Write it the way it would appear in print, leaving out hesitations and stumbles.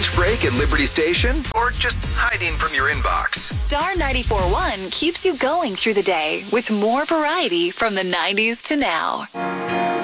lunch break at Liberty Station? Or just hiding from your inbox? Star 94.1 keeps you going through the day with more variety from the 90s to now.